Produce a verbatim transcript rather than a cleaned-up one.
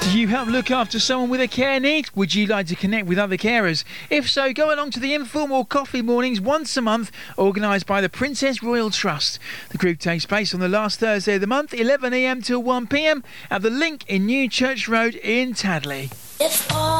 Do you help look after someone with a care need? Would you like to connect with other carers? If so, go along to the informal coffee mornings once a month, organised by the Princess Royal Trust. The group takes place on the last Thursday of the month, eleven a m till one p m, at the Link in New Church Road in Tadley. If all